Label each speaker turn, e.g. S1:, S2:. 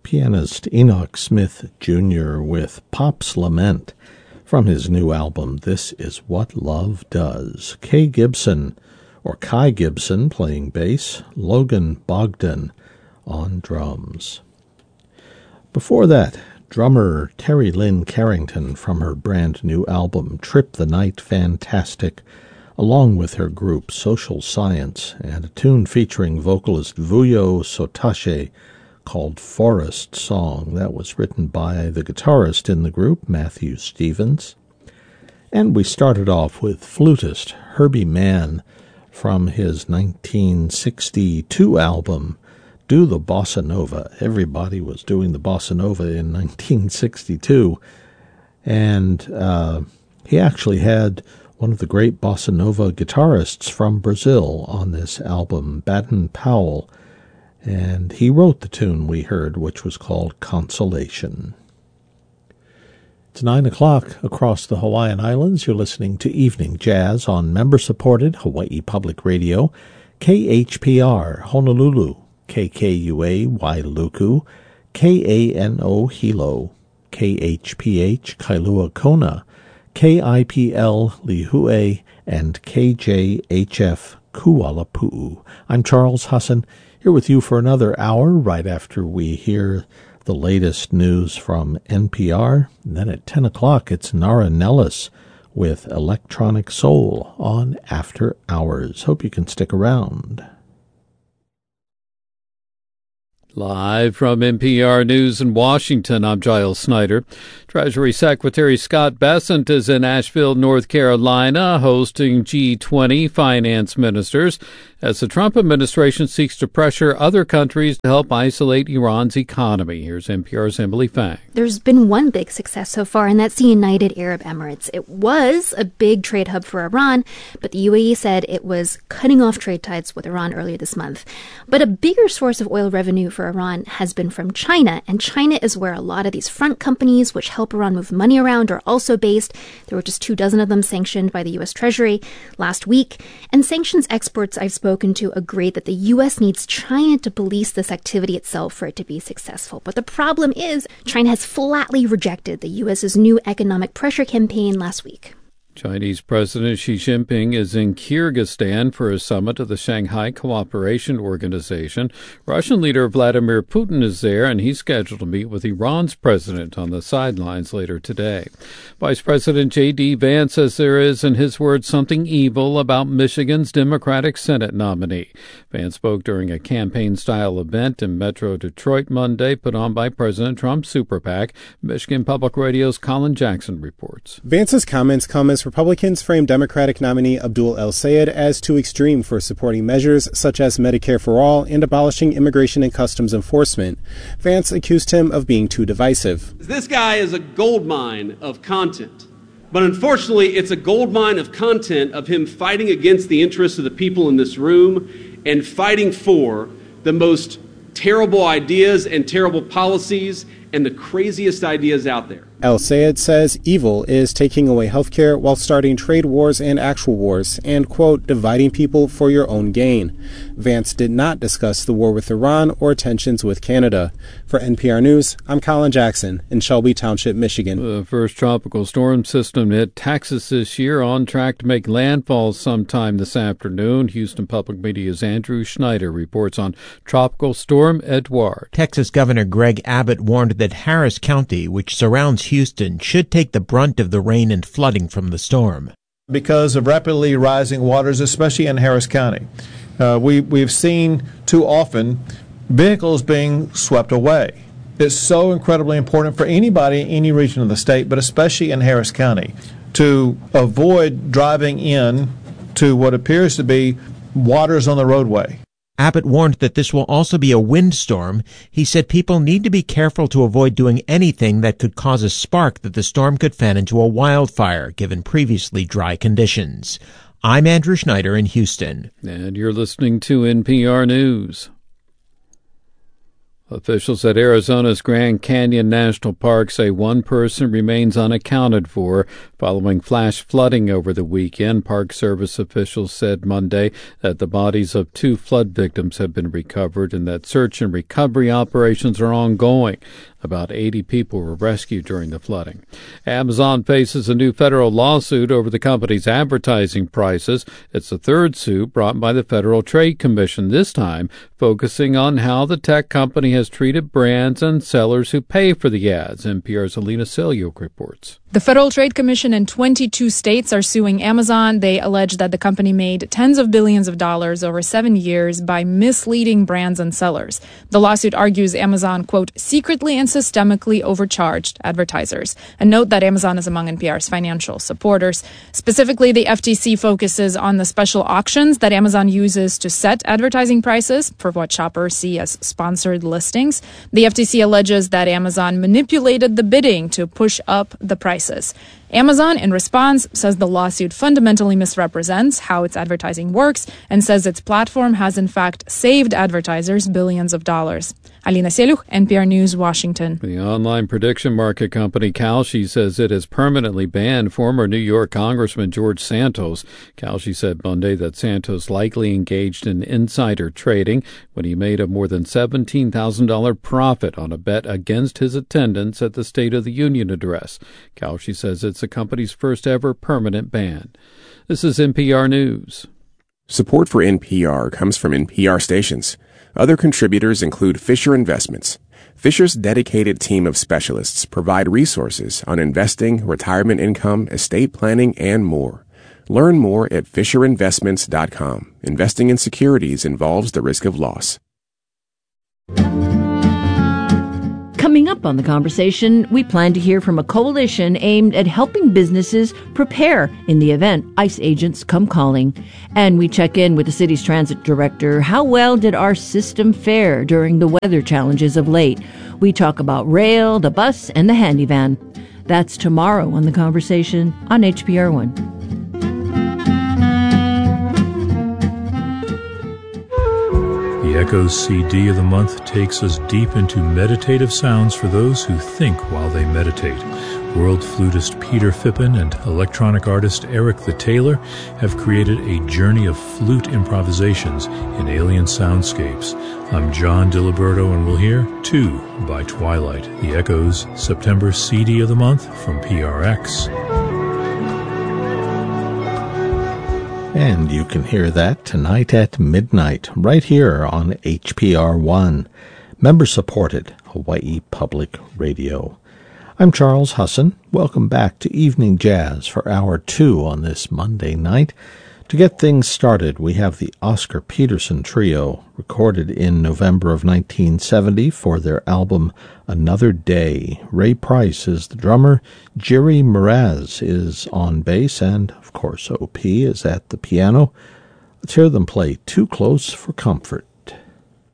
S1: pianist Enoch Smith Jr. with Pop's Lament from his new album, This Is What Love Does. Kai Gibson playing bass, Logan Bogdan on drums. Before that, drummer Terry Lynn Carrington from her brand new album, Trip the Night Fantastic, along with her group Social Science, and a tune featuring vocalist Vuyo Sotashe called Forest Song. That was written by the guitarist in the group, Matthew Stevens. And we started off with flutist Herbie Mann from his 1962 album, Do the Bossa Nova. Everybody was doing the Bossa Nova in 1962. And he actually had one of the great bossa nova guitarists from Brazil on this album, Baden Powell, and he wrote the tune we heard, which was called Consolation. It's 9 o'clock across the Hawaiian Islands. You're listening to Evening Jazz on member-supported Hawaii Public Radio, KHPR, Honolulu, KKUA, Wailuku, KANO, Hilo, KHPH, Kailua Kona, KIPL Lihue, and KJHF Kuala-Pu'u. I'm Charles Husson, here with you for another hour right after we hear the latest news from NPR. And then at 10 o'clock, it's Nara Nellis with Electronic Soul on After Hours. Hope you can stick around.
S2: Live from NPR News in Washington, I'm Giles Snyder. Treasury Secretary Scott Bessent is in Asheville, North Carolina, hosting G20 finance ministers as the Trump administration seeks to pressure other countries to help isolate Iran's economy. Here's NPR's Emily Fang.
S3: There's been one big success so far, and that's the United Arab Emirates. It was a big trade hub for Iran, but the UAE said it was cutting off trade ties with Iran earlier this month. But a bigger source of oil revenue for Iran has been from China, and China is where a lot of these front companies, which help Iran move money around, are also based. There were just 24 of them sanctioned by the U.S. Treasury last week, and sanctions experts I've spoken to agree that the U.S. needs China to police this activity itself for it to be successful. But the problem is China has flatly rejected the U.S.'s new economic pressure campaign last week.
S2: Chinese President Xi Jinping is in Kyrgyzstan for a summit of the Shanghai Cooperation Organization. Russian leader Vladimir Putin is there, and he's scheduled to meet with Iran's president on the sidelines later today. Vice President J.D. Vance says there is, in his words, something evil about Michigan's Democratic Senate nominee. Vance spoke during a campaign-style event in Metro Detroit Monday, put on by President Trump's super PAC. Michigan Public Radio's Colin Jackson reports.
S4: Vance's comments come as Republicans framed Democratic nominee Abdul El-Sayed as too extreme for supporting measures such as Medicare for All and abolishing immigration and customs enforcement. Vance accused him of being too divisive.
S5: This guy is a gold mine of content. But unfortunately, it's a gold mine of content of him fighting against the interests of the people in this room and fighting for the most terrible ideas and terrible policies and the craziest ideas out there.
S4: El-Sayed says evil is taking away health care while starting trade wars and actual wars and, quote, dividing people for your own gain. Vance did not discuss the war with Iran or tensions with Canada. For NPR News, I'm Colin Jackson in Shelby Township, Michigan.
S2: The first tropical storm system hit Texas this year, on track to make landfall sometime this afternoon. Houston Public Media's Andrew Schneider reports on Tropical Storm Edouard.
S6: Texas Governor Greg Abbott warned that Harris County, which surrounds Houston, should take the brunt of the rain and flooding from the storm.
S7: Because of rapidly rising waters, especially in Harris County. We've seen too often vehicles being swept away. It's so incredibly important for anybody in any region of the state, but especially in Harris County, to avoid driving in to what appears to be waters on the roadway.
S6: Abbott warned that this will also be a windstorm. He said people need to be careful to avoid doing anything that could cause a spark that the storm could fan into a wildfire, given previously dry conditions. I'm Andrew Schneider in Houston.
S2: And you're listening to NPR News. Officials at Arizona's Grand Canyon National Park say one person remains unaccounted for following flash flooding over the weekend. Park Service officials said Monday that the bodies of 2 flood victims have been recovered and that search and recovery operations are ongoing. About 80 people were rescued during the flooding. Amazon faces a new federal lawsuit over the company's advertising prices. It's the third suit brought by the Federal Trade Commission, this time focusing on how the tech company has treated brands and sellers who pay for the ads. NPR's Alina Selyuk reports.
S8: The Federal Trade Commission in 22 states are suing Amazon. They allege that the company made tens of billions of dollars over 7 years by misleading brands and sellers. The lawsuit argues Amazon, quote, secretly and systemically overcharged advertisers. And note that Amazon is among NPR's financial supporters. Specifically, the FTC focuses on the special auctions that Amazon uses to set advertising prices for what shoppers see as sponsored listings. The FTC alleges that Amazon manipulated the bidding to push up the prices. Amazon, in response, says the lawsuit fundamentally misrepresents how its advertising works and says its platform has, in fact, saved advertisers billions of dollars. Alina Selyuk, NPR News, Washington.
S2: The online prediction market company Kalshi says it has permanently banned former New York Congressman George Santos. Kalshi said Monday that Santos likely engaged in insider trading when he made a more than $17,000 profit on a bet against his attendance at the State of the Union address. Kalshi says it's the company's first ever permanent ban. This is NPR News.
S9: Support for NPR comes from NPR stations. Other contributors include Fisher Investments. Fisher's dedicated team of specialists provide resources on investing, retirement income, estate planning, and more. Learn more at FisherInvestments.com. Investing in securities involves the risk of loss.
S10: Coming up on The Conversation, we plan to hear from a coalition aimed at helping businesses prepare in the event ICE agents come calling. And we check in with the city's transit director. How well did our system fare during the weather challenges of late? We talk about rail, the bus, and the handy van. That's tomorrow on The Conversation on HPR One.
S11: The Echoes CD of the month takes us deep into meditative sounds for those who think while they meditate. World flutist Peter Phippen and electronic artist Eric the Taylor have created a journey of flute improvisations in alien soundscapes. I'm John Diliberto, and we'll hear Two by Twilight, the Echoes September CD of the month from PRX.
S1: And you can hear that tonight at midnight, right here on HPR One, member-supported Hawaii Public Radio. I'm Charles Husson. Welcome back to Evening Jazz for Hour 2 on this Monday night. To get things started, we have the Oscar Peterson Trio, recorded in November of 1970 for their album Another Day. Ray Price is the drummer, Jerry Mraz is on bass, and, of course, OP is at the piano. Let's hear them play Too Close for Comfort.